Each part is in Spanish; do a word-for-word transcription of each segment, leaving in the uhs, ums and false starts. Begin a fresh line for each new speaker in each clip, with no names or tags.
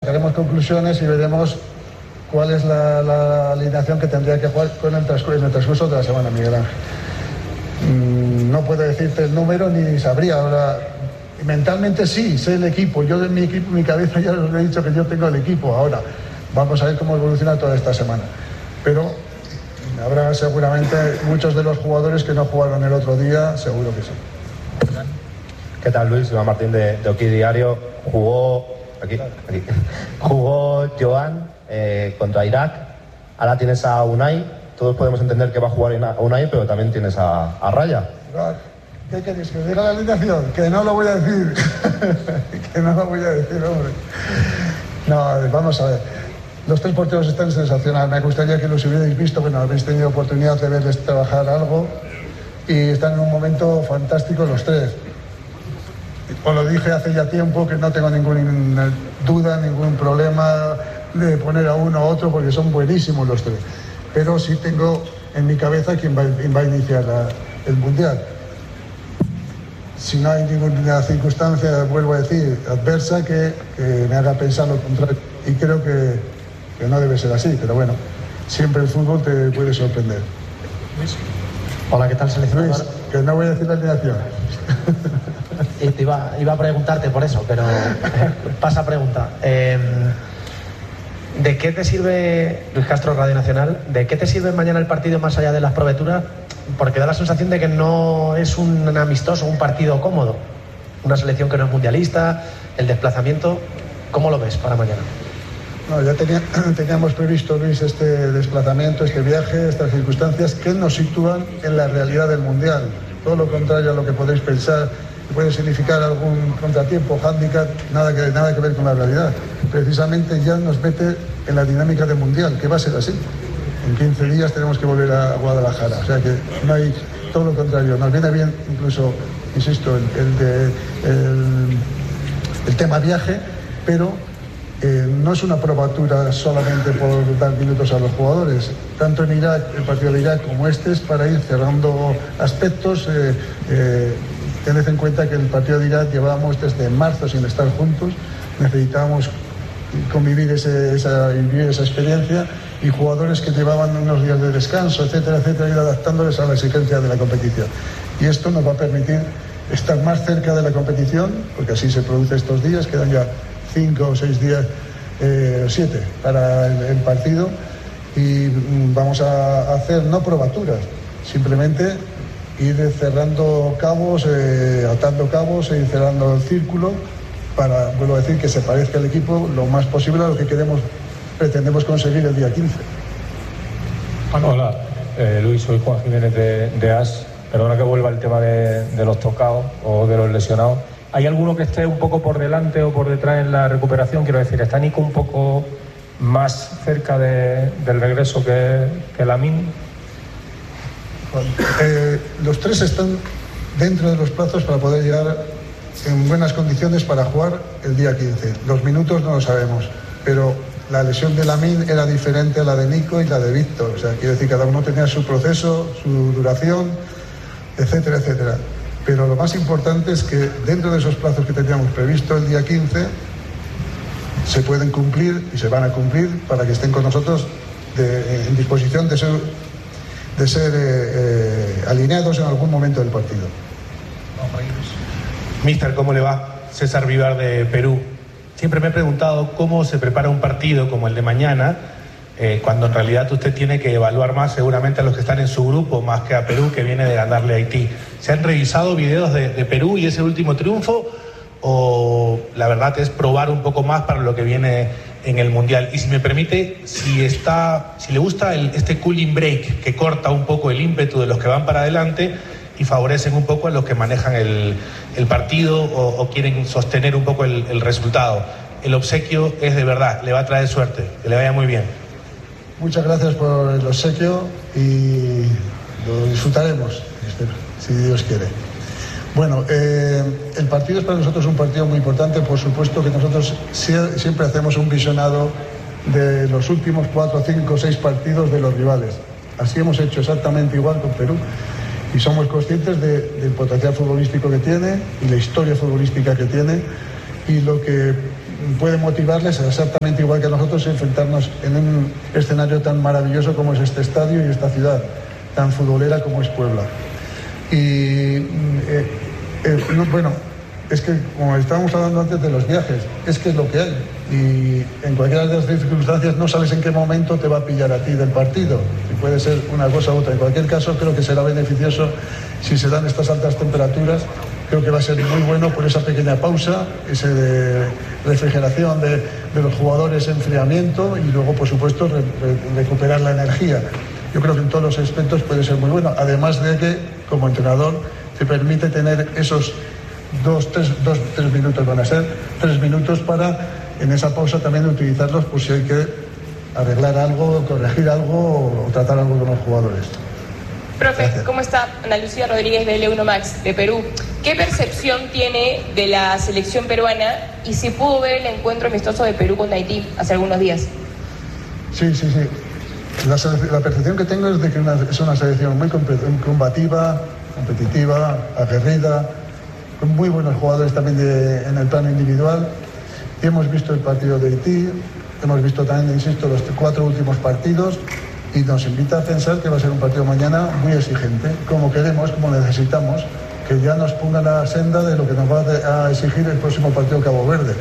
sacaremos conclusiones y veremos cuál es la, la alineación que tendría que jugar con el transcurso, en el transcurso de la semana, Miguel Ángel. Mm, no puedo decirte el número ni sabría. Ahora, mentalmente sí, sé el equipo. Yo de mi equipo, mi cabeza ya os he dicho que yo tengo el equipo. Ahora, vamos a ver cómo evoluciona toda esta semana. Pero habrá seguramente muchos de los jugadores que no jugaron el otro día, seguro que sí.
¿Qué tal, Luis? Iván Martín de, de Oki Diario. Jugó aquí, aquí. Jugó Joan eh, contra Irak. Ahora tienes a Unai. Todos podemos entender que va a jugar a Unai, pero también tienes a, a Raya.
¿Qué queréis? ¿Que diga la alineación? Que no lo voy a decir. Que no lo voy a decir, hombre. No, vamos a ver. Los tres porteros están sensacionales. Me gustaría que los hubierais visto. Bueno, habéis tenido oportunidad de verles trabajar algo. Y están en un momento fantástico los tres. Os lo dije hace ya tiempo que no tengo ninguna duda, ningún problema de poner a uno a otro porque son buenísimos los tres. Pero sí tengo en mi cabeza quién va, quién va a iniciar la, el Mundial. Si no hay ninguna circunstancia, vuelvo a decir, adversa que, que me haga pensar lo contrario. Y creo que, que no debe ser así, pero bueno, siempre el fútbol te puede sorprender.
Hola, ¿qué tal, seleccionador?
Luis, que no voy a decir la alineación.
Y te iba, iba a preguntarte por eso, pero pasa pregunta. Eh, ¿De qué te sirve, Luis Castro, Radio Nacional, de qué te sirve mañana el partido más allá de las probeturas? Porque da la sensación de que no es un amistoso, un partido cómodo. Una selección que no es mundialista, el desplazamiento. ¿Cómo lo ves para mañana?
No, ya tenía, teníamos previsto, Luis, este desplazamiento, este viaje, estas circunstancias que nos sitúan en la realidad del Mundial. Todo lo contrario a lo que podéis pensar, que puede significar algún contratiempo, hándicap, nada que, nada que ver con la realidad. Precisamente ya nos mete en la dinámica del Mundial, que va a ser así. En quince días tenemos que volver a Guadalajara. O sea que no hay, todo lo contrario. Nos viene bien incluso, insisto, el, el, de, el, el tema viaje, pero eh, no es una probatura solamente por dar minutos a los jugadores. Tanto en Irak, el partido de Irak, como este, es para ir cerrando aspectos. Eh, eh, tened en cuenta que el partido de Irak llevábamos desde marzo sin estar juntos. Necesitábamos convivir ese, esa, vivir esa experiencia, y jugadores que llevaban unos días de descanso, etcétera, etcétera, ir adaptándoles a la exigencia de la competición. Y esto nos va a permitir estar más cerca de la competición, porque así se produce estos días, quedan ya cinco o seis días, eh, siete para el, el partido, y mm, vamos a hacer no probaturas, simplemente ir cerrando cabos, eh, atando cabos e ir cerrando el círculo para, vuelvo a decir, que se parezca el equipo lo más posible a lo que queremos, pretendemos conseguir el día quince.
Hola, eh, Luis, soy Juan Jiménez de, de AS. Perdona que vuelva el tema de, de los tocados o de los lesionados. ¿Hay alguno que esté un poco por delante o por detrás en la recuperación? Quiero decir, ¿está Nico un poco más cerca de, del regreso que, que Lamine?
Eh, los tres están dentro de los plazos para poder llegar en buenas condiciones para jugar el día quince. Los minutos no lo sabemos, pero la lesión de Lamine era diferente a la de Nico y la de Víctor. O sea, quiero decir, cada uno tenía su proceso, su duración, etcétera, etcétera. Pero lo más importante es que dentro de esos plazos que teníamos previsto el día quince se pueden cumplir y se van a cumplir para que estén con nosotros de, en disposición de ser, de ser eh, eh, alineados en algún momento del partido.
Mister, ¿cómo le va? César Vivar de Perú. Siempre me he preguntado cómo se prepara un partido como el de mañana, eh, cuando en realidad usted tiene que evaluar más seguramente a los que están en su grupo, más que a Perú, que viene de ganarle a Haití. ¿Se han revisado videos de, de Perú y ese último triunfo? ¿O la verdad es probar un poco más para lo que viene en el Mundial? Y si me permite, si, está, si le gusta el, este cooling break, que corta un poco el ímpetu de los que van para adelante y favorecen un poco a los que manejan el, el partido o, o quieren sostener un poco el, el resultado. El obsequio es de verdad, le va a traer suerte, que le vaya muy bien.
Muchas gracias por el obsequio y lo disfrutaremos, si Dios quiere. Bueno, eh, el partido es para nosotros un partido muy importante. Por supuesto que nosotros siempre hacemos un visionado de los últimos cuatro, cinco, seis partidos de los rivales. Así hemos hecho exactamente igual con Perú. Y somos conscientes de, del potencial futbolístico que tiene y la historia futbolística que tiene y lo que puede motivarles exactamente igual que a nosotros enfrentarnos en un escenario tan maravilloso como es este estadio y esta ciudad tan futbolera como es Puebla. Y eh, eh, no, bueno, es que como estábamos hablando antes de los viajes, es que es lo que hay. Y en cualquiera de las circunstancias no sabes en qué momento te va a pillar a ti del partido. Y puede ser una cosa u otra. En cualquier caso, creo que será beneficioso si se dan estas altas temperaturas. Creo que va a ser muy bueno por esa pequeña pausa, ese de refrigeración de, de los jugadores, enfriamiento y luego, por supuesto, re, re, recuperar la energía. Yo creo que en todos los aspectos puede ser muy bueno. Además de que, como entrenador, te permite tener esos dos, tres, dos, tres minutos, van a ser tres minutos para, en esa pausa, también utilizarlos por si hay que arreglar algo, corregir algo o tratar algo con los jugadores.
Profe, Gracias. ¿Cómo está? Ana Lucía Rodríguez de L uno Max, de Perú. ¿Qué percepción tiene de la selección peruana y si pudo ver el encuentro amistoso de Perú con Haití hace algunos días?
Sí, sí, sí. La, la percepción que tengo es de que una, es una selección muy combativa, competitiva, aguerrida, con muy buenos jugadores también de, en el plano individual. Y hemos visto el partido de Haití, hemos visto también, insisto, los cuatro últimos partidos y nos invita a pensar que va a ser un partido mañana muy exigente, como queremos, como necesitamos, que ya nos ponga la senda de lo que nos va a exigir el próximo partido Cabo Verde.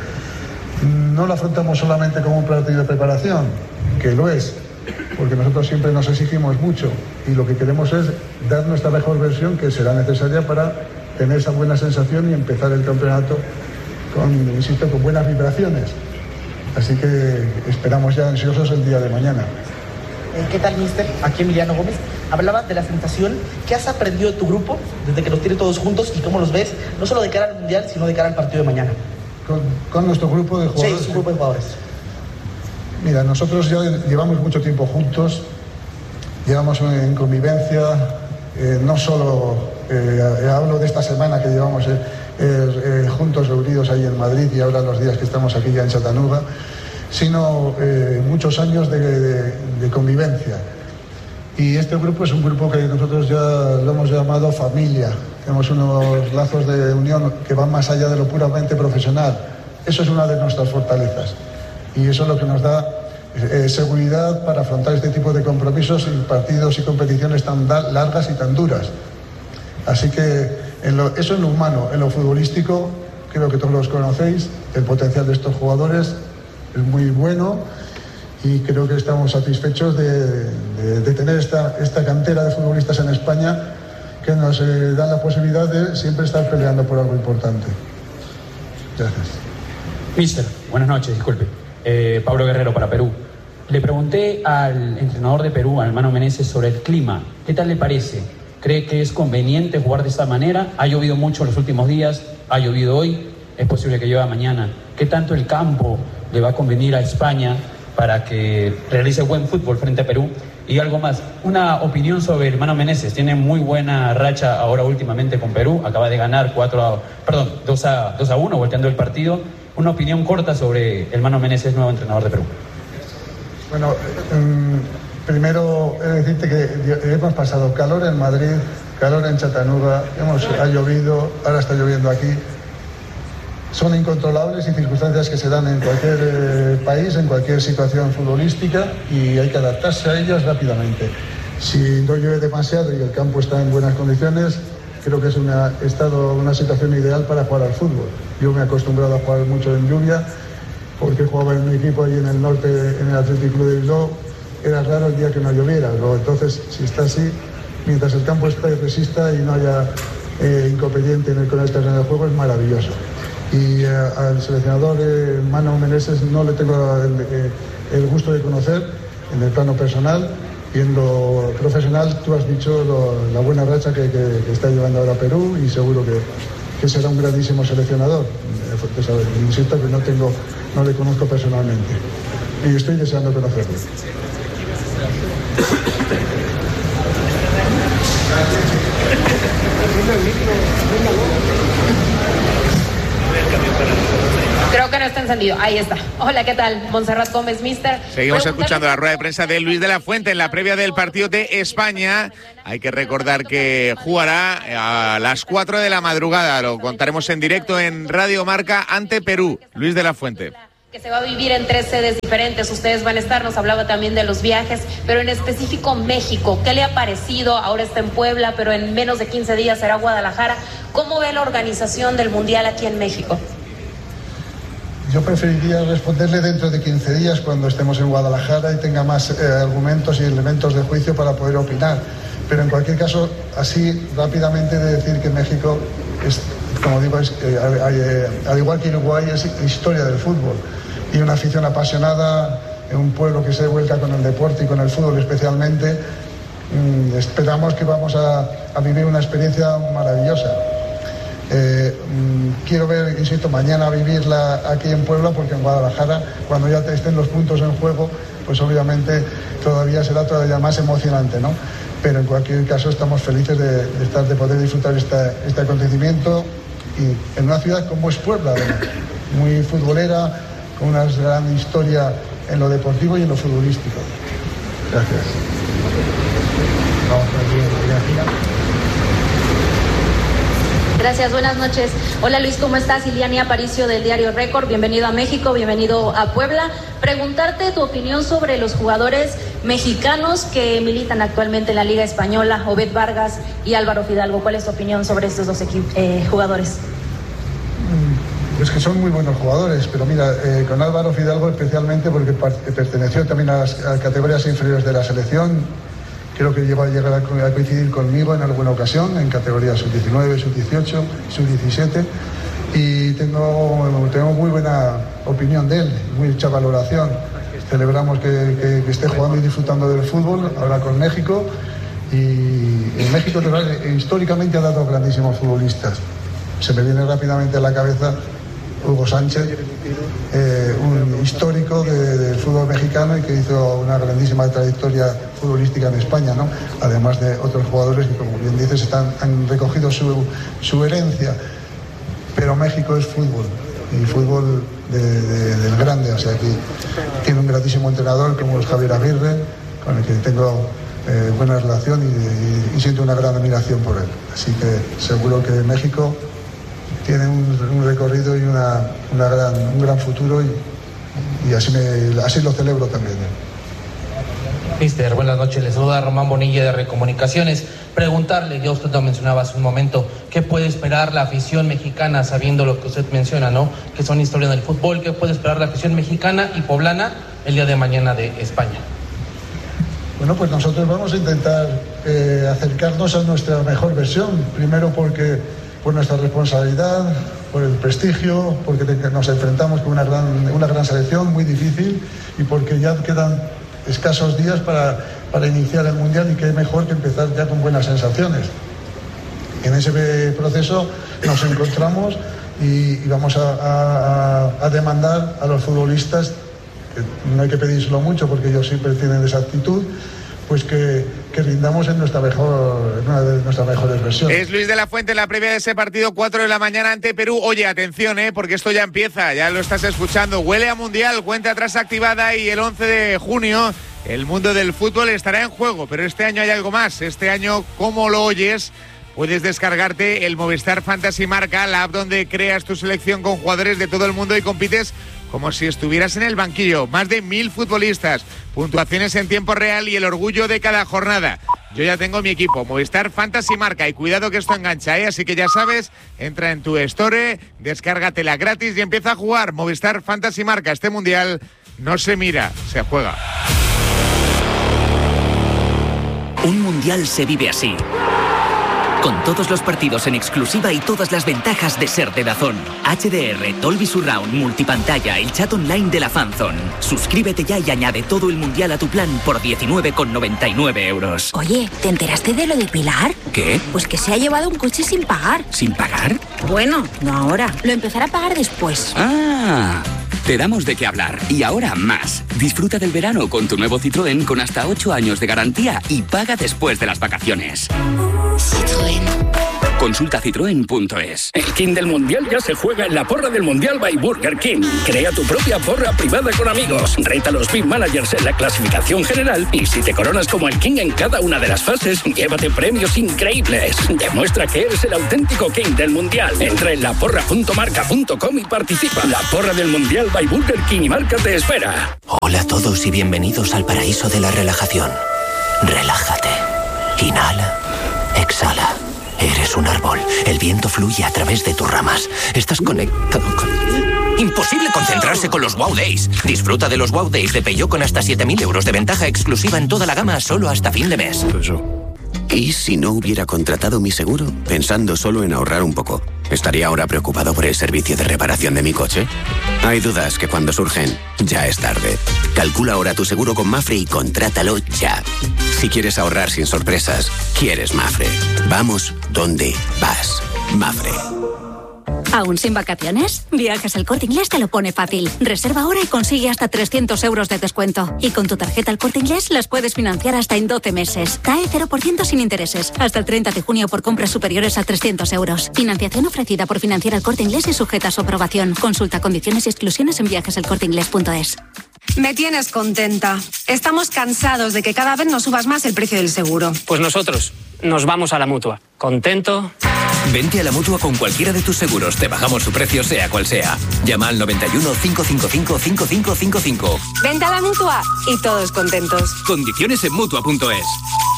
No lo afrontamos solamente como un partido de preparación, que lo es, porque nosotros siempre nos exigimos mucho y lo que queremos es dar nuestra mejor versión, que será necesaria para tener esa buena sensación y empezar el campeonato con, insisto, con buenas vibraciones. Así que esperamos ya ansiosos el día de mañana.
¿Qué tal, mister? Aquí Emiliano Gómez. Hablaba de la sensación. ¿Qué has aprendido de tu grupo desde que los tiene todos juntos y cómo los ves, no solo de cara al Mundial, sino de cara al partido de mañana?
Con, con nuestro grupo de jugadores.
Sí, su grupo de jugadores.
Mira, nosotros ya llevamos mucho tiempo juntos, llevamos en convivencia, eh, no solo eh, hablo de esta semana que llevamos eh, eh, juntos reunidos ahí en Madrid y ahora los días que estamos aquí ya en Chattanooga, sino eh, muchos años de, de, de convivencia. Y este grupo es un grupo que nosotros ya lo hemos llamado familia. Tenemos unos lazos de unión que van más allá de lo puramente profesional. Eso es una de nuestras fortalezas. Y eso es lo que nos da eh, seguridad para afrontar este tipo de compromisos y partidos y competiciones tan largas y tan duras. Así que en lo, eso en lo humano, en lo futbolístico, creo que todos los conocéis, el potencial de estos jugadores es muy bueno y creo que estamos satisfechos de, de, de tener esta, esta cantera de futbolistas en España que nos eh, dan la posibilidad de siempre estar peleando por algo importante. Gracias.
Mister, buenas noches, disculpe. Eh, Pablo Guerrero para Perú. Le pregunté al entrenador de Perú, al Mano Menezes, sobre el clima. ¿Qué tal le parece? ¿Cree que es conveniente jugar de esta manera? Ha llovido mucho los últimos días, ha llovido hoy, es posible que llueva mañana. ¿Qué tanto el campo le va a convenir a España para que realice buen fútbol frente a Perú? Y algo más, una opinión sobre el Mano Menezes. Tiene muy buena racha ahora últimamente con Perú, acaba de ganar cuatro a, perdón, dos a uno, volteando el partido. Una opinión corta sobre el Mano Menezes, nuevo entrenador de Perú.
Bueno, um, primero he de decirte que hemos pasado calor en Madrid, calor en Chattanooga, hemos, ha llovido, ahora está lloviendo aquí. Son incontrolables y circunstancias que se dan en cualquier eh, país, en cualquier situación futbolística y hay que adaptarse a ellas rápidamente. Si no llueve demasiado y el campo está en buenas condiciones, creo que es una, estado una situación ideal para jugar al fútbol. Yo me he acostumbrado a jugar mucho en lluvia porque jugaba en un equipo ahí en el norte, en el Athletic Club de Bilbao. Era raro el día que no lloviera. Entonces, si está así, mientras el campo esté resista y no haya eh, inconveniente en el, con el terreno de juego, es maravilloso. Y eh, al seleccionador eh, Mano Menezes no le tengo el, eh, el gusto de conocer en el plano personal y en lo profesional. Tú has dicho lo, la buena racha que, que, que está llevando ahora Perú y seguro que, que será un grandísimo seleccionador. Eh, insisto que no, tengo, no le conozco personalmente y estoy deseando conocerlo.
Creo que no está encendido. Ahí está. Hola, ¿qué tal? Montserrat Gómez, mister.
Seguimos escuchando la rueda de prensa de Luis de la Fuente en la previa del partido de España. Hay que recordar que jugará a las cuatro de la madrugada. Lo contaremos en directo en Radio Marca ante Perú. Luis de la Fuente.
Que se va a vivir en tres sedes diferentes, ustedes van a estar, nos hablaba también de los viajes, pero en específico México, ¿qué le ha parecido? Ahora está en Puebla, pero en menos de quince días será Guadalajara. ¿Cómo ve la organización del Mundial aquí en México?
Yo preferiría responderle dentro de quince días, cuando estemos en Guadalajara y tenga más eh, argumentos y elementos de juicio para poder opinar. Pero en cualquier caso, así rápidamente de decir que México es, como digo, es, eh, eh, al igual que Uruguay, es historia del fútbol. Y una afición apasionada, en un pueblo que se vuelca con el deporte y con el fútbol especialmente. Mm, esperamos que vamos a, a vivir una experiencia maravillosa. Eh, mm, quiero ver, insisto, mañana vivirla aquí en Puebla, porque en Guadalajara, cuando ya estén los puntos en juego, pues obviamente todavía será todavía más emocionante, ¿no? Pero en cualquier caso estamos felices de, de estar, de poder disfrutar esta, este acontecimiento, y en una ciudad como es Puebla, además, muy futbolera, con una gran historia en lo deportivo y en lo futbolístico. Gracias.
Gracias, buenas noches. Hola Luis, ¿cómo estás? Iliani Aparicio del diario Récord, bienvenido a México, bienvenido a Puebla. Preguntarte tu opinión sobre los jugadores mexicanos que militan actualmente en la Liga Española, Obed Vargas y Álvaro Fidalgo. ¿Cuál es tu opinión sobre estos dos eh, jugadores?
Pues que son muy buenos jugadores, pero mira, eh, con Álvaro Fidalgo especialmente, porque perteneció también a las a categorías inferiores de la selección. Creo que llegó a llegar a coincidir conmigo en alguna ocasión, en categorías sub diecinueve, sub dieciocho, sub diecisiete, y tengo, tengo muy buena opinión de él, mucha valoración. Celebramos que, que, que esté jugando y disfrutando del fútbol, ahora con México, y en México históricamente ha dado grandísimos futbolistas. Se me viene rápidamente a la cabeza Hugo Sánchez, eh, un histórico de, del fútbol mexicano y que hizo una grandísima trayectoria futbolística en España, ¿no? Además de otros jugadores que, como bien dices, están, han recogido su, su herencia. Pero México es fútbol, y fútbol de, de, del grande. O sea, que tiene un grandísimo entrenador como es Javier Aguirre, con el que tengo eh, buena relación y, y, y siento una gran admiración por él. Así que seguro que México tiene un, un recorrido y una, una gran, un gran futuro, y, y así, me, así lo celebro también.
Mister, buenas noches, les saluda Román Bonilla de Recomunicaciones. Preguntarle, ya usted lo mencionaba hace un momento, ¿qué puede esperar la afición mexicana sabiendo lo que usted menciona, ¿no? Que son historia del fútbol, ¿qué puede esperar la afición mexicana y poblana el día de mañana de España?
Bueno, pues nosotros vamos a intentar eh, acercarnos a nuestra mejor versión, primero porque por nuestra responsabilidad, por el prestigio, porque nos enfrentamos con una gran, una gran selección muy difícil, y porque ya quedan escasos días para, para iniciar el Mundial, y qué mejor que empezar ya con buenas sensaciones. En ese proceso nos encontramos y, y vamos a, a, a demandar a los futbolistas, que no hay que pedírselo mucho porque ellos siempre tienen esa actitud, pues que, que rindamos en nuestra mejor, en una de nuestras mejores versiones.
Es Luis de la Fuente en la previa de ese partido, cuatro de la mañana ante Perú. Oye, atención, eh, porque esto ya empieza, ya lo estás escuchando. Huele a Mundial, cuenta atrás activada, y el once de junio el mundo del fútbol estará en juego. Pero este año hay algo más. Este año, como lo oyes, puedes descargarte el Movistar Fantasy Marca, la app donde creas tu selección con jugadores de todo el mundo y compites como si estuvieras en el banquillo. Más de mil futbolistas, puntuaciones en tiempo real y el orgullo de cada jornada. Yo ya tengo mi equipo, Movistar Fantasy Marca, y cuidado que esto engancha, ¿eh? Así que ya sabes, entra en tu store, descárgatela gratis y empieza a jugar. Movistar Fantasy Marca. Este Mundial no se mira, se juega.
Un Mundial se vive así, con todos los partidos en exclusiva y todas las ventajas de ser de DAZN. H D R, Dolby Surround, multipantalla, el chat online de la Fanzone. Suscríbete ya y añade todo el Mundial a tu plan por diecinueve con noventa y nueve euros.
Oye, ¿te enteraste de lo de Pilar?
¿Qué?
Pues que se ha llevado un coche sin pagar.
¿Sin pagar?
Bueno, no ahora. Lo empezará a pagar después.
¡Ah! Te damos de qué hablar. Y ahora más. Disfruta del verano con tu nuevo Citroën con hasta ocho años de garantía y paga después de las vacaciones.
Citroën.
Consulta citroen punto es. El King del Mundial ya se juega en la porra del Mundial by Burger King. Crea tu propia porra privada con amigos. Reta a los Big Managers en la clasificación general y si te coronas como el King en cada una de las fases, llévate premios increíbles. Demuestra que eres el auténtico King del Mundial. Entra en la porra punto marca punto com y participa. La porra del Mundial by Burger King y Marca te espera.
Hola a todos y bienvenidos al paraíso de la relajación. Relájate. Inhala. Exhala. Eres un árbol. El viento fluye a través de tus ramas. Estás conectado con... Imposible concentrarse con los Wow Days. Disfruta de los Wow Days de Peugeot con hasta siete mil euros de ventaja exclusiva en toda la gama solo hasta fin de mes. ¿Y si no hubiera contratado mi seguro? Pensando solo en ahorrar un poco. ¿Estaría ahora preocupado por el servicio de reparación de mi coche? Hay dudas que cuando surgen, ya es tarde. Calcula ahora tu seguro con Mafre y contrátalo ya. Si quieres ahorrar sin sorpresas, quieres Mafre. Vamos donde vas. Mafre.
¿Aún sin vacaciones? Viajes El Corte Inglés te lo pone fácil. Reserva ahora y consigue hasta trescientos euros de descuento. Y con tu tarjeta El Corte Inglés las puedes financiar hasta en doce meses. C A E cero por ciento sin intereses. Hasta el treinta de junio por compras superiores a trescientos euros. Financiación ofrecida por Financiera El Corte Inglés y sujeta a su aprobación. Consulta condiciones y exclusiones en viajes el corte inglés punto es.
Me tienes contenta. Estamos cansados de que cada vez nos subas más el precio del seguro.
Pues nosotros nos vamos a la Mutua. ¿Contento?
Vente a la Mutua con cualquiera de tus seguros. Te bajamos su precio sea cual sea. Llama al noventa y uno, cinco cinco cinco, cinco cinco cinco cinco.
Vente a la Mutua y todos contentos.
Condiciones en Mutua punto es.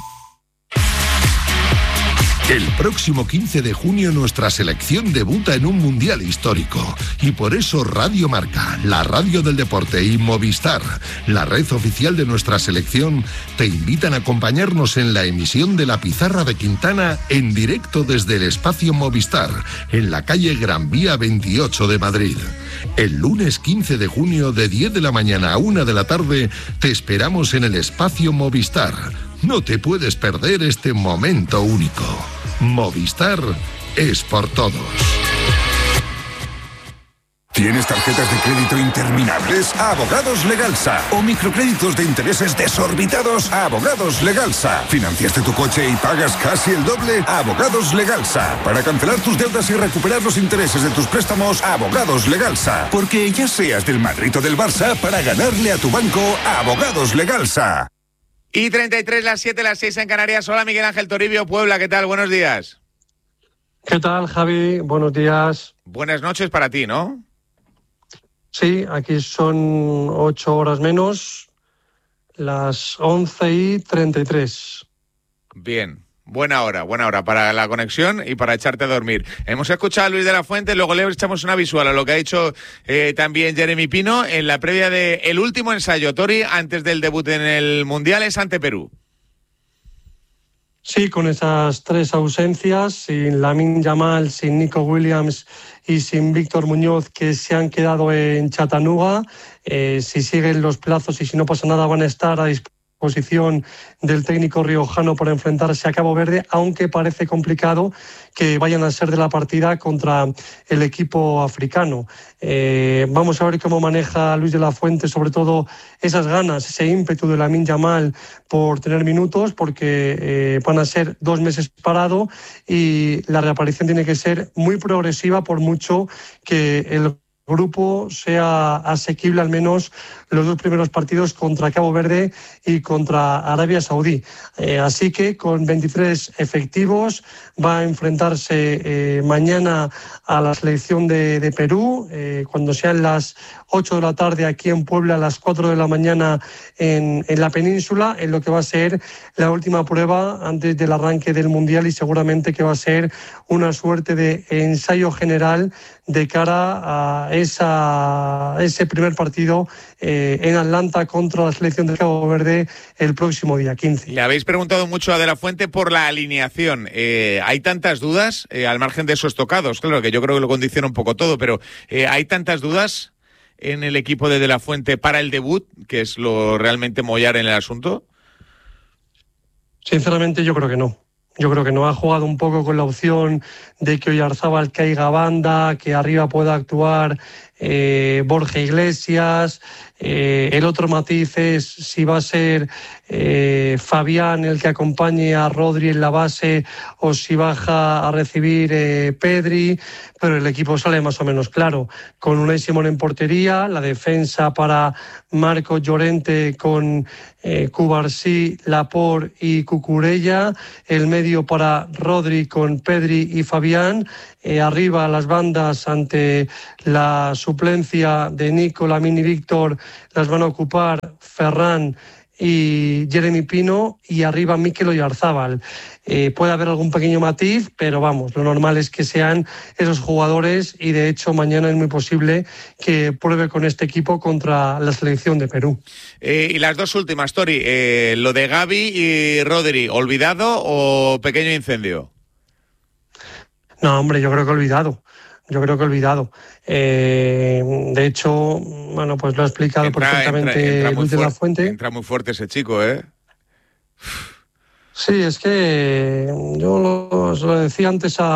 El próximo quince de junio nuestra selección debuta en un mundial histórico y por eso Radio Marca, la radio del deporte y Movistar, la red oficial de nuestra selección, te invitan a acompañarnos en la emisión de La Pizarra de Quintana en directo desde el espacio Movistar, en la calle Gran Vía veintiocho de Madrid. El lunes quince de junio de diez de la mañana a una de la tarde te esperamos en el espacio Movistar. No te puedes perder este momento único. Movistar es por todos.
¿Tienes tarjetas de crédito interminables? Abogados Legalsa. ¿O microcréditos de intereses desorbitados? Abogados Legalsa. ¿Financiaste tu coche y pagas casi el doble? Abogados Legalsa. Para cancelar tus deudas y recuperar los intereses de tus préstamos, Abogados Legalsa. Porque ya seas del Madrid o del Barça, para ganarle a tu banco, Abogados Legalsa.
Y treinta y tres, las siete, las seis en Canarias. Hola, Miguel Ángel Toribio, Puebla, ¿qué tal? Buenos días.
¿Qué tal, Javi? Buenos días.
Buenas noches para ti, ¿no?
Sí, aquí son ocho horas menos, las once y treinta y tres.
Bien, buena hora, buena hora para la conexión y para echarte a dormir. Hemos escuchado a Luis de la Fuente, luego le echamos una visual a lo que ha dicho eh, también Jeremy Pino en la previa del último ensayo, Tori, antes del debut en el Mundial, es ante Perú.
Sí, con esas tres ausencias, sin Lamine Yamal, sin Nico Williams y sin Víctor Muñoz, que se han quedado en Chattanooga. Eh, si siguen los plazos y si no pasa nada, van a estar a disposición del técnico riojano para enfrentarse a Cabo Verde, aunque parece complicado que vayan a ser de la partida contra el equipo africano. Eh, vamos a ver cómo maneja Luis de la Fuente, sobre todo esas ganas, ese ímpetu de Lamine Yamal por tener minutos, porque eh, van a ser dos meses parado y la reaparición tiene que ser muy progresiva, por mucho que el grupo sea asequible al menos los dos primeros partidos contra Cabo Verde y contra Arabia Saudí. Eh, así que con veintitrés efectivos va a enfrentarse eh, mañana a la selección de, de Perú, eh, cuando sean las ocho de la tarde aquí en Puebla, a las cuatro de la mañana en, en la península, en lo que va a ser la última prueba antes del arranque del Mundial, y seguramente que va a ser una suerte de ensayo general de cara a esa, ese primer partido eh, en Atlanta contra la selección de Cabo Verde el próximo día quince.
Le habéis preguntado mucho a De la Fuente por la alineación. Eh, ¿Hay tantas dudas, eh, al margen de esos tocados? Claro que yo creo que lo condiciona un poco todo, pero eh, ¿hay tantas dudas en el equipo de De la Fuente para el debut, que es lo realmente mollar en el asunto?
Sinceramente yo creo que no. Yo creo que no. Ha jugado un poco con la opción de que Oyarzábal caiga a banda, que arriba pueda actuar eh, Borja Iglesias. Eh, el otro matiz es si va a ser eh, Fabián el que acompañe a Rodri en la base o si baja a recibir eh, Pedri, pero el equipo sale más o menos claro, con Unai Simón en portería, la defensa para Marco Llorente con eh, Cubarsí, Laporte y Cucurella, el medio para Rodri con Pedri y Fabián, eh, arriba las bandas ante la suplencia de Nico, Lamine y Víctor las van a ocupar Ferran y Jeremy Pino, y arriba Mikel Oyarzábal. Eh, puede haber algún pequeño matiz, pero vamos, lo normal es que sean esos jugadores, y de hecho mañana es muy posible que pruebe con este equipo contra la selección de Perú.
Eh, y las dos últimas, Tori, eh, lo de Gavi y Rodri, ¿olvidado o pequeño incendio?
No, hombre, yo creo que olvidado. Yo creo que olvidado. Eh, de hecho, bueno, pues lo ha explicado entra, perfectamente entra, entra Luis de la Fuente.
Entra muy fuerte ese chico, ¿eh?
Sí, es que yo lo, lo decía antes a,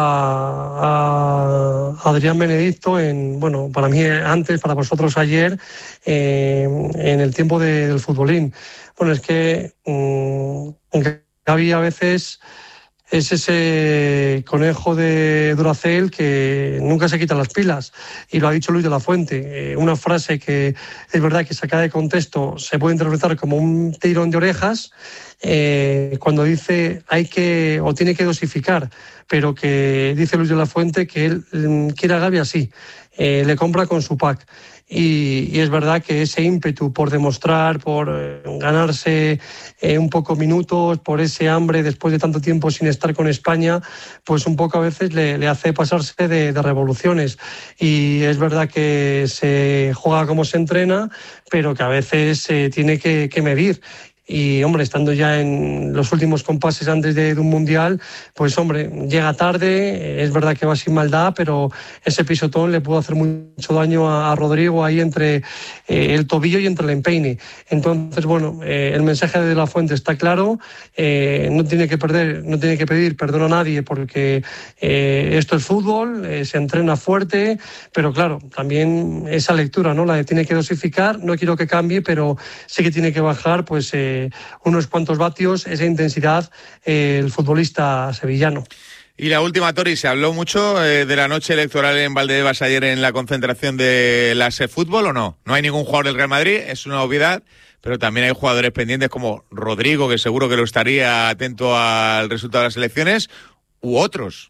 a Adrián Benedicto, en, bueno, para mí antes, para vosotros ayer, eh, en el tiempo de, del futbolín. Bueno, es que um, Gavi a veces es ese conejo de Duracell que nunca se quita las pilas, y lo ha dicho Luis de la Fuente. Eh, una frase que es verdad que sacada de contexto se puede interpretar como un tirón de orejas, eh, cuando dice hay que o tiene que dosificar, pero que dice Luis de la Fuente que él mm, quiere a Gavi así, eh, le compra con su pack. Y, y es verdad que ese ímpetu por demostrar, por eh, ganarse eh, un poco minutos, por ese hambre después de tanto tiempo sin estar con España, pues un poco a veces le, le hace pasarse de, de revoluciones. Y es verdad que se juega como se entrena, pero que a veces se tiene que, que medir. Y, hombre, estando ya en los últimos compases antes de, de un mundial, pues, hombre, llega tarde, es verdad que va sin maldad, pero ese pisotón le pudo hacer mucho daño a, a Rodrigo ahí entre eh, el tobillo y entre el empeine. Entonces, bueno, eh, el mensaje de la Fuente está claro, eh, no tiene que perder, no tiene que pedir perdón a nadie, porque eh, esto es fútbol, eh, se entrena fuerte, pero claro, también esa lectura, ¿no? La de tiene que dosificar, no quiero que cambie, pero sí que tiene que bajar, pues, eh, unos cuantos vatios, esa intensidad, eh, el futbolista sevillano.
Y la última, Tori, se habló mucho eh, de la noche electoral en Valdebebas ayer en la concentración de la SEFútbol, ¿o no? No hay ningún jugador del Real Madrid, es una obviedad, pero también hay jugadores pendientes como Rodrigo, que seguro que lo estaría atento al resultado de las elecciones, u otros.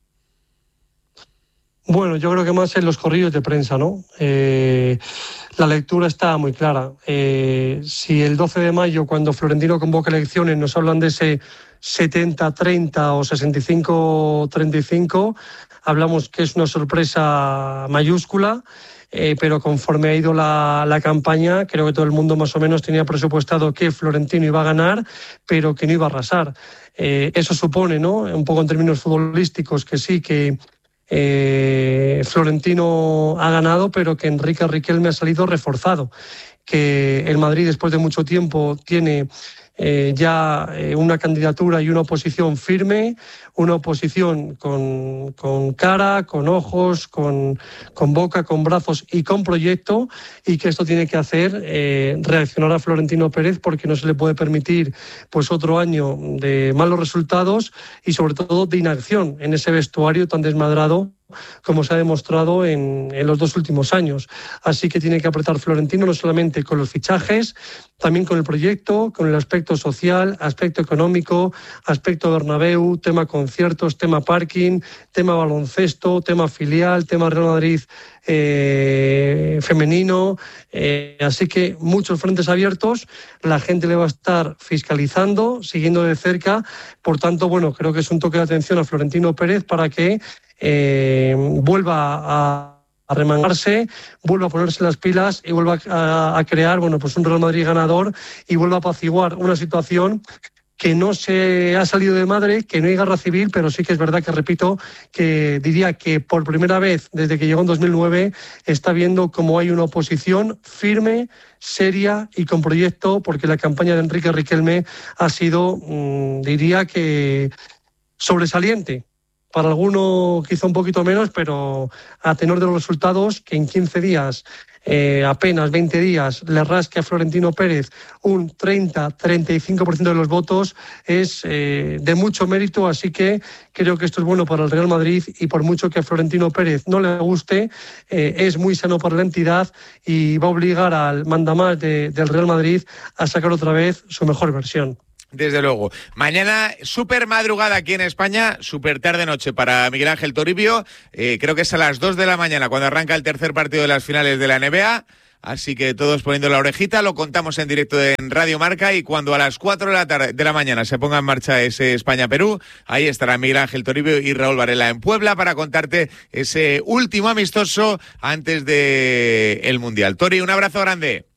Bueno, yo creo que más en los corrillos de prensa, ¿no? Eh, la lectura está muy clara. Eh, si el doce de mayo, cuando Florentino convoca elecciones, nos hablan de ese setenta treinta o sesenta y cinco treinta y cinco, hablamos que es una sorpresa mayúscula, eh, pero conforme ha ido la, la campaña, creo que todo el mundo más o menos tenía presupuestado que Florentino iba a ganar, pero que no iba a arrasar. Eh, eso supone, ¿no?, un poco en términos futbolísticos, que sí, que Eh, Florentino ha ganado, pero que Enrique Riquelme ha salido reforzado, que el Madrid después de mucho tiempo tiene eh, ya eh, una candidatura y una oposición firme, una oposición con, con cara, con ojos, con, con boca, con brazos y con proyecto, y que esto tiene que hacer eh, reaccionar a Florentino Pérez, porque no se le puede permitir pues otro año de malos resultados y sobre todo de inacción en ese vestuario tan desmadrado como se ha demostrado en, en los dos últimos años. Así que tiene que apretar Florentino no solamente con los fichajes, también con el proyecto, con el aspecto social, aspecto económico, aspecto Bernabéu, tema conciertos, tema parking, tema baloncesto, tema filial, tema Real Madrid eh, femenino. Eh, así que muchos frentes abiertos, la gente le va a estar fiscalizando, siguiendo de cerca. Por tanto, bueno, creo que es un toque de atención a Florentino Pérez para que eh, vuelva a a remangarse, vuelva a ponerse las pilas y vuelva a, a crear, bueno, pues un Real Madrid ganador, y vuelva a apaciguar una situación que no se ha salido de madre, que no hay guerra civil, pero sí que es verdad que, repito, que diría que por primera vez desde que llegó en dos mil nueve está viendo cómo hay una oposición firme, seria y con proyecto, porque la campaña de Enrique Riquelme ha sido, mmm, diría que sobresaliente. para alguno quizá un poquito menos, pero a tenor de los resultados, que en quince días, eh, apenas veinte días, le rasque a Florentino Pérez un treinta a treinta y cinco por ciento de los votos, es eh, de mucho mérito, así que creo que esto es bueno para el Real Madrid y por mucho que a Florentino Pérez no le guste, eh, es muy sano para la entidad y va a obligar al mandamás de, del Real Madrid a sacar otra vez su mejor versión.
Desde luego. Mañana, súper madrugada aquí en España, súper tarde-noche para Miguel Ángel Toribio. Eh, creo que es a las dos de la mañana cuando arranca el tercer partido de las finales de la N B A. Así que todos poniendo la orejita, lo contamos en directo en Radio Marca y cuando a las cuatro de la tarde de la mañana se ponga en marcha ese España-Perú, ahí estará Miguel Ángel Toribio y Raúl Varela en Puebla para contarte ese último amistoso antes de el Mundial. Tori, un abrazo grande.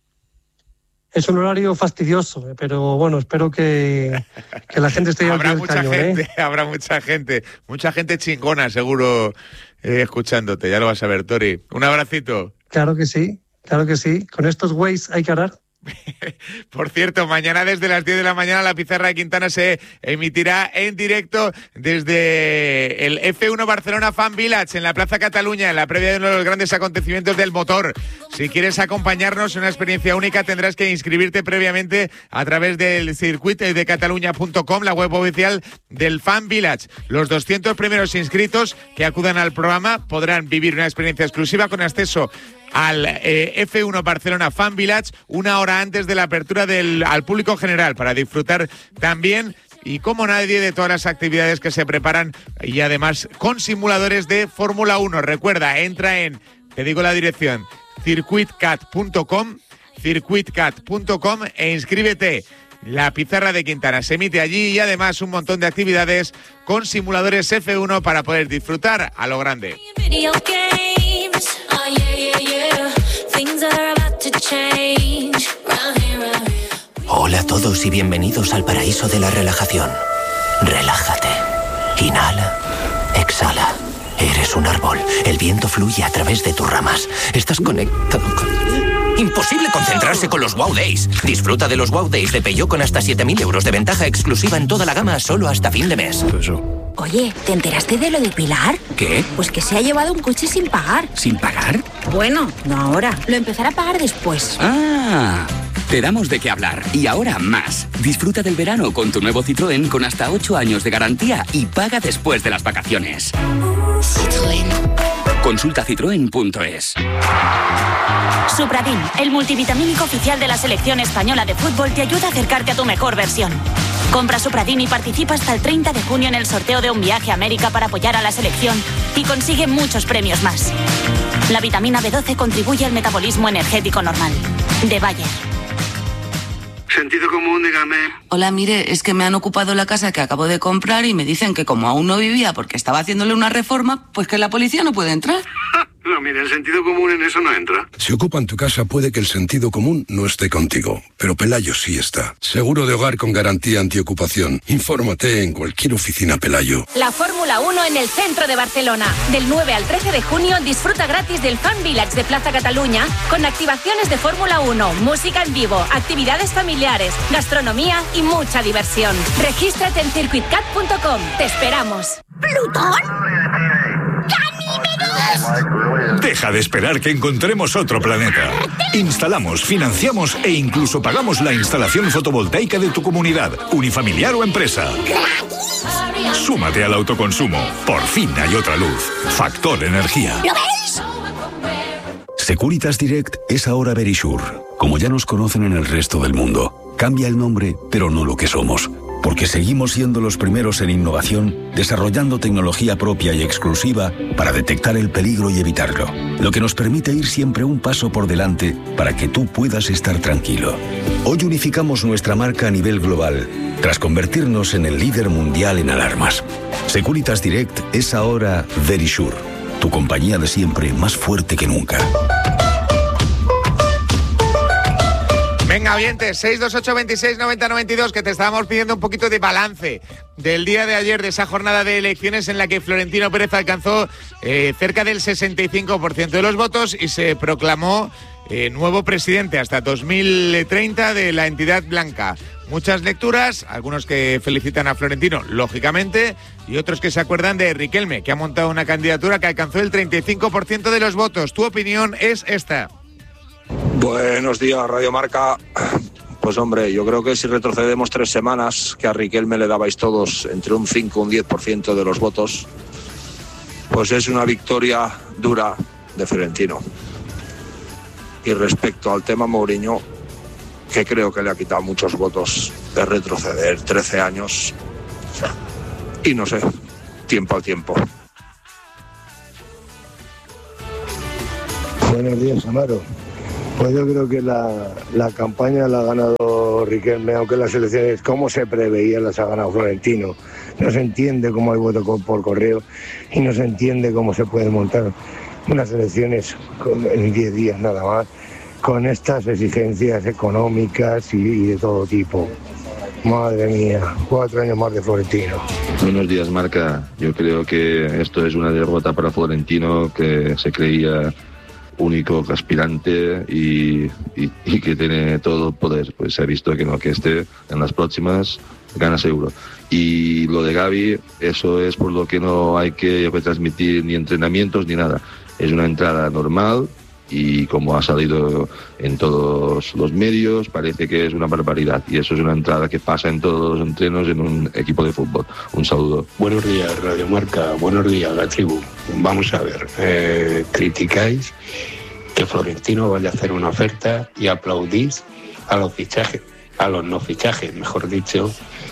Es un horario fastidioso, pero bueno, espero que, que la gente esté al pie del cañón,
gente,
¿eh?
Habrá mucha gente, mucha gente chingona seguro eh, escuchándote, ya lo vas a ver, Tori. Un abracito.
Claro que sí, claro que sí. Con estos güeyes hay que arar.
Por cierto, mañana desde las diez de la mañana la pizarra de Quintana se emitirá en directo desde el F uno Barcelona Fan Village en la Plaza Cataluña, en la previa de uno de los grandes acontecimientos del motor. Si quieres acompañarnos en una experiencia única tendrás que inscribirte previamente a través del circuit de cataluña punto com, la web oficial del Fan Village. Los doscientos primeros inscritos que acudan al programa podrán vivir una experiencia exclusiva con acceso al eh, F uno Barcelona Fan Village una hora antes de la apertura del, al público general para disfrutar también y como nadie de todas las actividades que se preparan y además con simuladores de Fórmula uno. Recuerda, entra en, te digo la dirección, circuit cat punto com, circuit cat punto com e inscríbete. La pizarra de Quintana se emite allí y además un montón de actividades con simuladores F uno para poder disfrutar a lo grande.
Hola a todos y bienvenidos al paraíso de la relajación. Relájate. Inhala. Exhala. Eres un árbol. El viento fluye a través de tus ramas. Estás conectado con... Imposible concentrarse con los Wow Days. Disfruta de los Wow Days de Peugeot con hasta siete mil euros de ventaja exclusiva en toda la gama solo hasta fin de mes.
Oye, ¿te enteraste de lo de Pilar?
¿Qué?
Pues que se ha llevado un coche sin pagar.
¿Sin pagar?
Bueno, no ahora. Lo empezará a pagar después.
¡Ah! Te damos de qué hablar. Y ahora más. Disfruta del verano con tu nuevo Citroën con hasta ocho años de garantía y paga después de las vacaciones.
Citroën.
Consulta citroen punto es.
Supradin, el multivitamínico oficial de la selección española de fútbol, te ayuda a acercarte a tu mejor versión. Compra Supradin y participa hasta el treinta de junio en el sorteo de un viaje a América para apoyar a la selección y consigue muchos premios más. La vitamina B doce contribuye al metabolismo energético normal. De Bayer.
Sentido común, dígame.
Hola, mire, es que me han ocupado la casa que acabo de comprar y me dicen que como aún no vivía porque estaba haciéndole una reforma, pues que la policía no puede entrar.
No, mire, el sentido común en eso no entra.
Si ocupan tu casa puede que el sentido común no esté contigo, pero Pelayo sí está. Seguro de hogar con garantía antiocupación. Infórmate en cualquier oficina Pelayo.
La Fórmula uno en el centro de Barcelona. Del nueve al trece de junio disfruta gratis del Fan Village de Plaza Cataluña con activaciones de Fórmula uno, música en vivo, actividades familiares, gastronomía y mucha diversión. Regístrate en circuit cat punto com. Te esperamos.
¿Plutón? ¡Ganímedes!
Deja de esperar que encontremos otro planeta. Instalamos, financiamos e incluso pagamos la instalación fotovoltaica de tu comunidad, unifamiliar o empresa. Súmate al autoconsumo. Por fin hay otra luz. Factor Energía.
¿Lo veis?
Securitas Direct es ahora Verisure, como ya nos conocen en el resto del mundo. Cambia el nombre, pero no lo que somos. Porque seguimos siendo los primeros en innovación, desarrollando tecnología propia y exclusiva para detectar el peligro y evitarlo. Lo que nos permite ir siempre un paso por delante para que tú puedas estar tranquilo. Hoy unificamos nuestra marca a nivel global, tras convertirnos en el líder mundial en alarmas. Securitas Direct es ahora Verisure, tu compañía de siempre más fuerte que nunca.
Venga, oyentes, seis dos ocho veintiséis noventa noventa y dos, que te estábamos pidiendo un poquito de balance del día de ayer, de esa jornada de elecciones en la que Florentino Pérez alcanzó eh, cerca del sesenta y cinco por ciento de los votos y se proclamó eh, nuevo presidente hasta dos mil treinta de la entidad blanca. Muchas lecturas, algunos que felicitan a Florentino, lógicamente, y otros que se acuerdan de Riquelme, que ha montado una candidatura que alcanzó el treinta y cinco por ciento de los votos. Tu opinión es esta.
Buenos días, Radio Marca. Pues hombre, yo creo que si retrocedemos tres semanas, que a Riquelme le dabais todos entre un cinco y un diez por ciento de los votos, pues es una victoria dura de Florentino. Y respecto al tema Mourinho, que creo que le ha quitado muchos votos de retroceder trece años, y no sé, tiempo al tiempo.
Buenos días, Amaro. Pues yo creo que la, la campaña la ha ganado Riquelme, aunque las elecciones, como se preveía, las ha ganado Florentino. No se entiende cómo hay voto por correo y no se entiende cómo se pueden montar unas elecciones con, en diez días nada más, con estas exigencias económicas y, y de todo tipo. Madre mía, cuatro años más de Florentino.
Buenos días, Marca. Yo creo que esto es una derrota para Florentino, que se creía único aspirante y, y, y que tiene todo el poder. Pues se ha visto que no, que este en las próximas gana seguro. Y lo de Gavi, eso es por lo que no hay que retransmitir ni entrenamientos ni nada. Es una entrada normal y como ha salido en todos los medios, parece que es una barbaridad. Y eso es una entrada que pasa en todos los entrenos en un equipo de fútbol. Un saludo.
Buenos días, Radio Marca. Buenos días, la tribu. Vamos a ver, eh, criticáis que Florentino vaya a hacer una oferta y aplaudís a los fichajes, a los no fichajes, mejor dicho,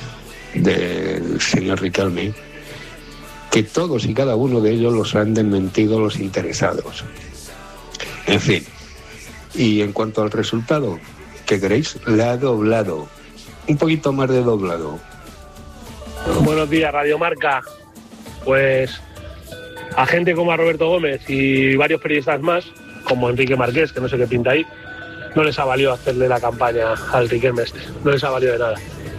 del señor Riquelme, que todos y cada uno de ellos los han desmentido los interesados. En fin, y en cuanto al resultado, ¿qué queréis? Le ha doblado, un poquito más de doblado.
Buenos días, Radio Marca. Pues a gente como a Roberto Gómez y varios periodistas más, como Enrique Marqués, que no sé qué pinta ahí, no les ha valido hacerle la campaña al Riquelme este, no les ha valido de nada.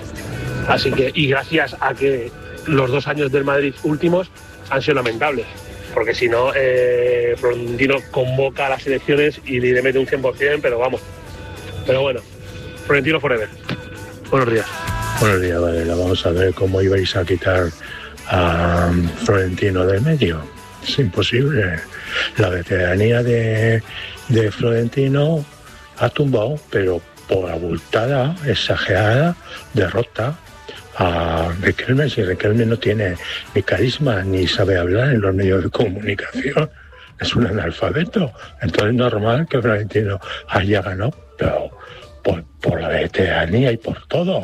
Así que, y gracias a que los dos años del Madrid últimos han sido lamentables, porque si no, eh, Florentino convoca a las elecciones y le mete un cien por ciento, pero vamos. Pero bueno, Florentino forever. Buenos días.
Buenos días, Varela. Vamos a ver cómo ibais a quitar a Florentino del medio. Es imposible. La veteranía de, de Florentino ha tumbado, pero por abultada, exagerada, derrota a Riquelme. Si Riquelme no tiene ni carisma ni sabe hablar en los medios de comunicación, es un analfabeto. Entonces es normal que Florentino haya ganado, pero por, por la veteranía y por todo.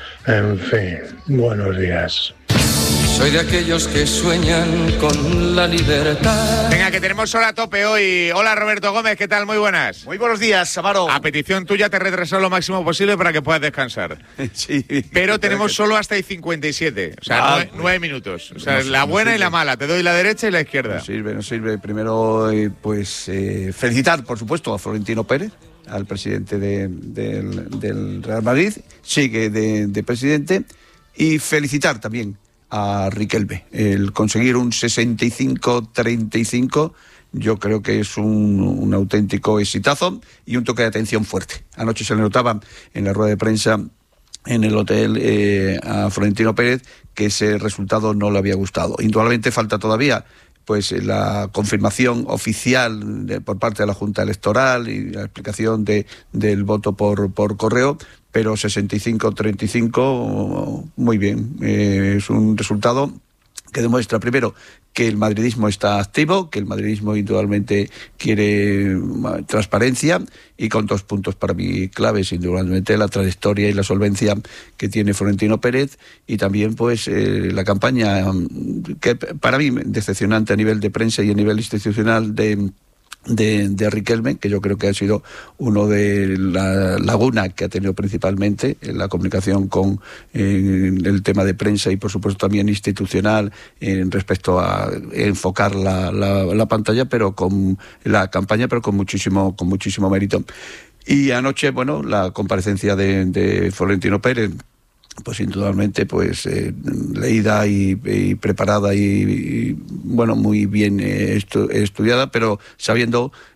En fin, buenos días.
Soy de aquellos que sueñan con la libertad.
Venga, que tenemos hora a tope hoy. Hola, Roberto Gómez, ¿qué tal? Muy buenas.
Muy buenos días, Amaro.
A petición tuya te he retrasado lo máximo posible para que puedas descansar.
Sí.
Pero tenemos que... solo hasta y cincuenta y siete, o sea, ah, nueve, nueve minutos. O sea, no, la buena no y la mala. Te doy la derecha y la izquierda.
No sirve, no sirve. Primero, pues, eh, felicitar, por supuesto, a Florentino Pérez, al presidente de, de, del Real Madrid. Sigue de, de presidente. Y felicitar también a Riquelme. El conseguir un sesenta y cinco treinta y cinco yo creo que es un, un auténtico exitazo y un toque de atención fuerte. Anoche se le notaba en la rueda de prensa en el hotel eh, a Florentino Pérez que ese resultado no le había gustado. Indudablemente falta todavía pues la confirmación oficial de, por parte de la Junta Electoral y la explicación de, del voto por, por correo, pero sesenta y cinco treinta y cinco, muy bien. Eh, es un resultado que demuestra, primero, que el madridismo está activo, que el madridismo indudablemente quiere transparencia, y con dos puntos para mí claves, indudablemente la trayectoria y la solvencia que tiene Florentino Pérez, y también pues eh, la campaña que para mí decepcionante a nivel de prensa y a nivel institucional de De, de Riquelme, que yo creo que ha sido uno de la laguna que ha tenido principalmente en la comunicación con eh, el tema de prensa y por supuesto también institucional en respecto a enfocar la, la, la pantalla, pero con la campaña, pero con muchísimo, con muchísimo mérito. Y anoche, bueno, la comparecencia de, de Florentino Pérez, pues indudablemente pues eh, leída y, y preparada y, y bueno, muy bien eh, estu- estudiada, pero sabiendo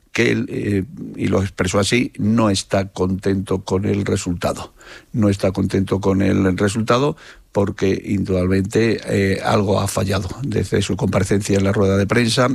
que él, eh, y lo expresó así, no está contento con el resultado. No está contento con el resultado porque indudablemente eh, algo ha fallado desde su comparecencia en la rueda de prensa.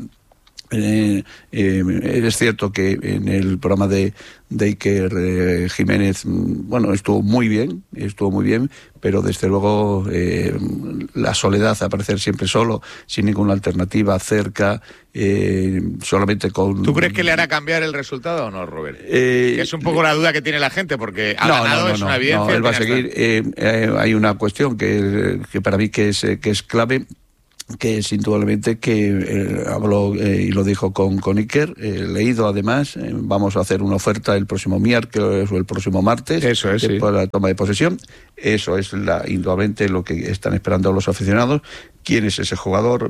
Eh, eh, es cierto que en el programa de, de Iker eh, Jiménez, bueno, estuvo muy bien, estuvo muy bien, pero desde luego eh, la soledad, aparecer siempre solo, sin ninguna alternativa cerca, eh, solamente con...
¿Tú crees que le hará cambiar el resultado o no, Robert?
Eh,
que es un poco la duda que tiene la gente, porque ha
no,
ganado,
no, no,
es
no,
una evidencia.
no, él va a seguir.
Hasta...
Eh, eh, hay una cuestión que, que para mí que es, que es clave, que es indudablemente que eh, habló eh, y lo dijo con, con Iker, eh, leído además, eh, vamos a hacer una oferta el próximo miércoles o el próximo martes.
Eso es,
después
sí.
de la toma de posesión. Eso es la, indudablemente lo que están esperando los aficionados. ¿Quién es ese jugador?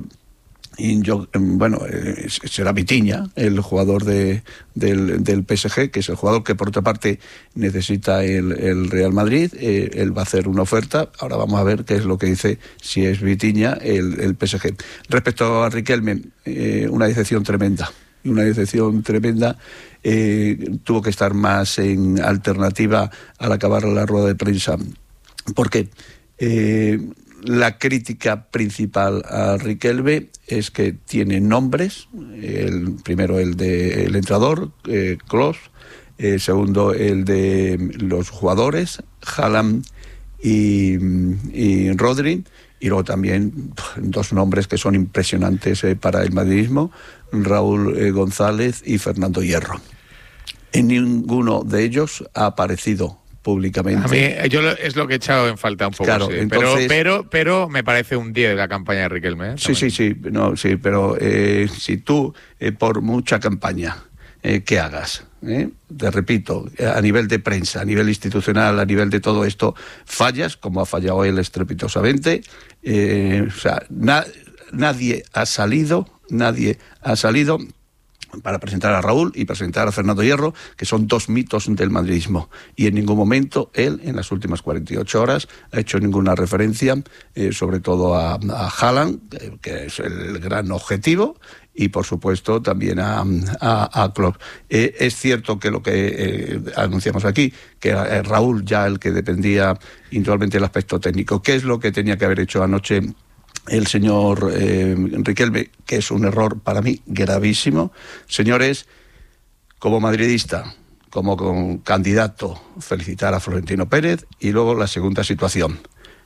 Y yo, bueno, eh, será Vitinha, el jugador de, del, del P S G, que es el jugador que por otra parte necesita el, el Real Madrid. Eh, él va a hacer una oferta. Ahora vamos a ver qué es lo que dice, si es Vitinha el, el P S G. Respecto a Riquelme, eh, una decepción tremenda. Una decepción tremenda. Eh, tuvo que estar más en alternativa al acabar la rueda de prensa. ¿Por qué? Eh, La crítica principal a Riquelme es que tiene nombres, el primero el de el entrenador, eh, Klopp, el segundo el de los jugadores, Haaland y, y Rodri, y luego también dos nombres que son impresionantes eh, para el madridismo, Raúl eh, González y Fernando Hierro. En ninguno de ellos ha aparecido públicamente.
A mí yo lo, es lo que he echado en falta un poco,
claro,
sí.
entonces,
pero, pero pero me parece un diez de la campaña de Riquelme. ¿eh?
Sí, sí, sí, no, sí, pero eh, si tú, eh, por mucha campaña eh, que hagas, eh, te repito, a nivel de prensa, a nivel institucional, a nivel de todo esto, fallas, como ha fallado él estrepitosamente, eh, o sea, na, nadie ha salido, nadie ha salido para presentar a Raúl y presentar a Fernando Hierro, que son dos mitos del madridismo. Y en ningún momento él, en las últimas cuarenta y ocho horas, ha hecho ninguna referencia, eh, sobre todo a, a Haaland, eh, que es el gran objetivo, y por supuesto también a, a, a Klopp. Eh, es cierto que lo que eh, anunciamos aquí, que era Raúl ya el que dependía indudablemente del aspecto técnico. ¿Qué es lo que tenía que haber hecho anoche el señor eh, Riquelme, que es un error para mí gravísimo? Señores, como madridista, como con candidato, felicitar a Florentino Pérez. Y luego la segunda situación,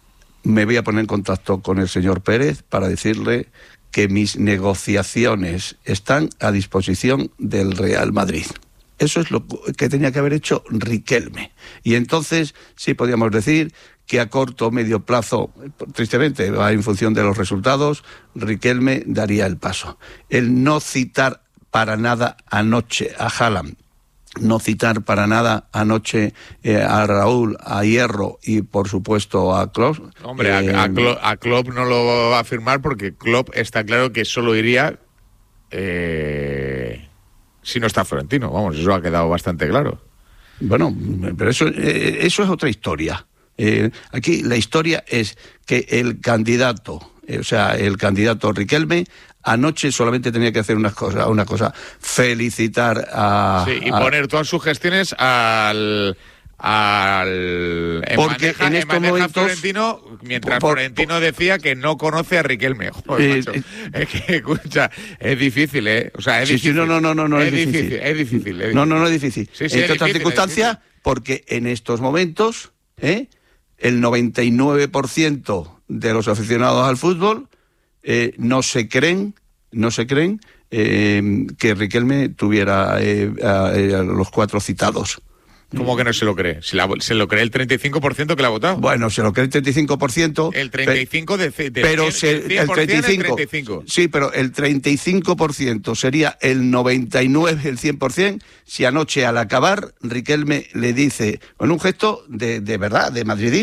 me voy a poner en contacto con el señor Pérez para decirle que mis negociaciones están a disposición del Real Madrid. Eso es lo que tenía que haber hecho Riquelme. Y entonces sí podríamos decir que a corto o medio plazo, tristemente, va en función de los resultados, Riquelme daría el paso. El no citar para nada anoche a Haaland, no citar para nada anoche eh, a Raúl, a Hierro y, por supuesto, a Klopp.
Hombre,
eh,
a, a, Klopp, a Klopp no lo va a firmar porque Klopp está claro que solo iría eh, si no está Florentino. Vamos, eso ha quedado bastante claro.
Bueno, pero eso, eh, eso es otra historia. Eh, aquí la historia es que el candidato, eh, o sea, el candidato Riquelme, anoche solamente tenía que hacer una cosa, una cosa, felicitar a...
Sí, y
a,
poner todas sus gestiones al... al en
porque
maneja,
en estos
en maneja
momentos
Florentino, mientras
por,
Florentino
por,
decía que no conoce a Riquelme. Joder,
eh,
macho.
eh,
es que, escucha, es difícil, ¿eh? O sea, es
sí,
difícil.
Sí, no, no, no, no, no
es,
es
difícil,
difícil.
Es difícil, es difícil.
No, no, no es difícil.
Sí, sí,
Entre
es
otras
difícil,
circunstancias, porque en estos momentos, ¿eh? el noventa y nueve por ciento de los aficionados al fútbol eh, no se creen, no se creen eh, que Riquelme tuviera eh, a, a los cuatro citados.
¿Cómo que no se lo cree? Se, la, se lo cree el treinta y cinco por ciento que la ha votado.
Bueno, se lo cree el treinta y cinco por ciento.
El treinta y cinco por ciento de, de
pero
cien,
se,
el cien por ciento
el treinta y cinco,
el treinta y cinco.
Sí, pero el treinta y cinco por ciento sería el noventa y nueve por ciento, el cien por ciento, si anoche al acabar Riquelme le dice, con un gesto de, de verdad, de madridismo,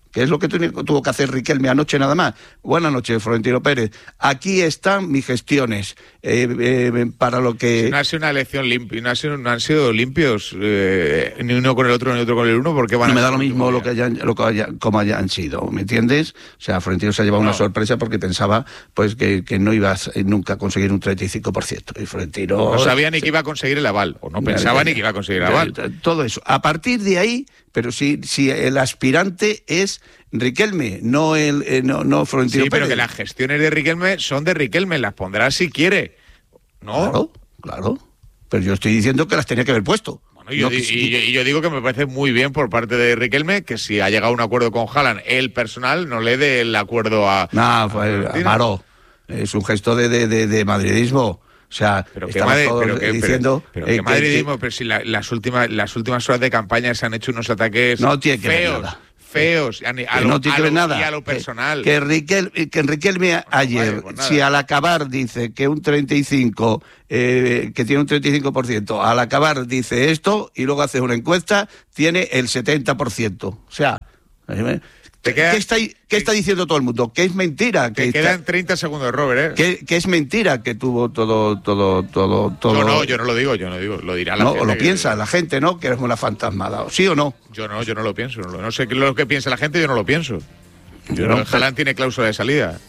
que es lo que tuvo que hacer Riquelme anoche nada más. Buenas noches, Florentino Pérez. Aquí están mis gestiones eh, eh, para lo que...
Si no ha sido una elección limpia, no, ha sido, no han sido limpios eh, ni uno con el otro ni otro con el uno, porque van
no
a...
me da lo mismo lo que hayan, lo que haya, como hayan sido, ¿me entiendes? O sea, Florentino se ha llevado no. una sorpresa porque pensaba pues que, que no iba a nunca a conseguir un treinta y cinco por ciento. Y Florentino...
No sabía ni que iba a conseguir el aval, o no pensaba ni que iba a conseguir el aval.
Todo eso. A partir de ahí... Pero si, si el aspirante es Riquelme, no el eh, no, no Florentino
Sí, pero
Pérez.
que las gestiones de Riquelme son de Riquelme, las pondrá si quiere, ¿no?
Claro, claro. Pero yo estoy diciendo que las tenía que haber puesto.
Bueno, y, yo,
no
y,
que,
y, yo, y yo digo que me parece muy bien por parte de Riquelme que si ha llegado a un acuerdo con Haaland, él personal no le dé el acuerdo a...
No, pues, Amaro, es un gesto de, de, de, de madridismo. O sea,
pero que madre, pero que,
diciendo
pero, pero
eh,
que madridismo,
que,
pero si la, las últimas las últimas horas de campaña se han hecho unos ataques
no tiene que
feos,
ver nada.
feos, a, a, lo,
no tiene
a,
que ver
lo,
nada.
y a lo personal.
Que, que, Riquel, que Riquelme bueno, ayer, vale, pues si al acabar dice que un treinta y cinco, eh, que tiene un treinta y cinco por ciento, al acabar dice esto y luego hace una encuesta, tiene el setenta por ciento. O sea, ¿eh? ¿Qué, queda, ¿Qué, está, ¿Qué está diciendo todo el mundo? Que es mentira.
Que, que
está,
quedan treinta segundos, Robert, ¿eh?
Que, que es mentira que tuvo todo, todo, todo, todo.
No, no, yo no lo digo, yo no digo, lo dirá la
no,
gente.
O lo
que,
piensa la gente, ¿no? Que es una fantasmada, ¿sí o no?
Yo no, yo no lo pienso. No, no sé qué es lo que piensa la gente, yo no lo pienso. Yo no, Haaland tiene cláusula de salida.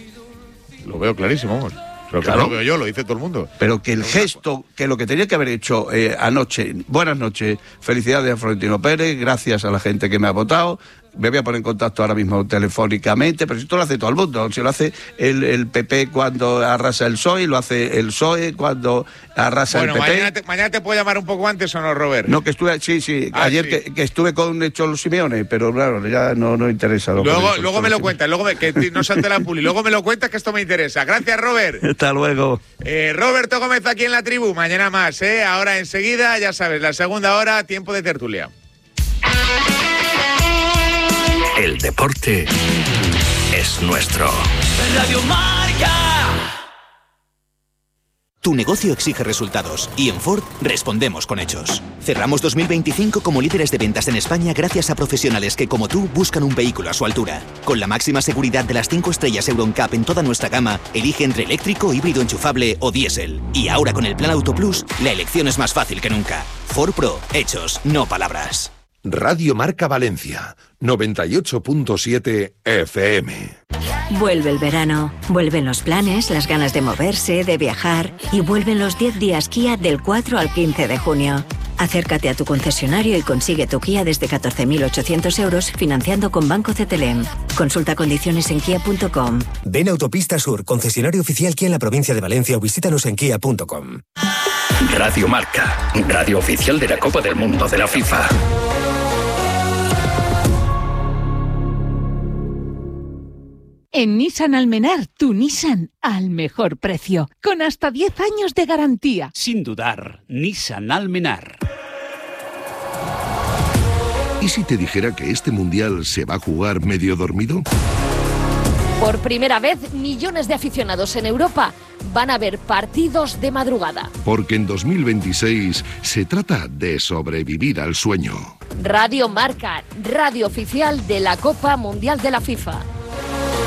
Lo veo clarísimo, vamos. Pero claro, lo veo yo, lo dice todo el mundo.
Pero que el gesto, que lo que tenía que haber hecho eh, anoche, buenas noches, felicidades a Florentino Pérez, gracias a la gente que me ha votado, me voy a poner en contacto ahora mismo telefónicamente, pero si esto lo hace todo el mundo, si lo hace el, el P P cuando arrasa el P S O E, lo hace el P S O E cuando arrasa
bueno,
el P P.
Mañana te, mañana te puedo llamar un poco antes o no, Robert.
No, que estuve, sí, sí, ah, ayer sí. Que, que estuve con Cholo Simeone, pero claro, ya no, no interesa. Lo
luego luego Cholo me lo cuentas, luego me, que no salte la puli, luego me lo cuentas que esto me interesa. Gracias, Robert.
Hasta luego.
Eh, Roberto Gómez aquí en la tribu, mañana más, ¿eh? Ahora enseguida, ya sabes, la segunda hora, tiempo de tertulia.
El deporte es nuestro.
Radio Marca.
Tu negocio exige resultados y en Ford respondemos con hechos. Cerramos dos mil veinticinco como líderes de ventas en España gracias a profesionales que como tú buscan un vehículo a su altura. Con la máxima seguridad de las cinco estrellas Euro N C A P en toda nuestra gama, elige entre eléctrico, híbrido enchufable o diésel. Y ahora con el plan Auto Plus, la elección es más fácil que nunca. Ford Pro, hechos, no palabras.
Radio Marca Valencia, noventa y ocho punto siete F M.
Vuelve el verano, vuelven los planes, las ganas de moverse, de viajar y vuelven los diez días Kia del cuatro al quince de junio. Acércate a tu concesionario y consigue tu Kia desde catorce mil ochocientos euros financiando con Banco C T L M. Consulta condiciones en kia punto com.
Ven a Autopista Sur, concesionario oficial Kia en la provincia de Valencia o visítanos en kia punto com.
Radio Marca, radio oficial de la Copa del Mundo de la FIFA.
En Nissan Almenar, tu Nissan al mejor precio, con hasta diez años de garantía.
Sin dudar, Nissan Almenar.
¿Y si te dijera que este mundial se va a jugar medio dormido?
Por primera vez, millones de aficionados en Europa van a ver partidos de madrugada.
Porque en dos mil veintiséis se trata de sobrevivir al sueño.
Radio Marca, radio oficial de la Copa Mundial de la FIFA.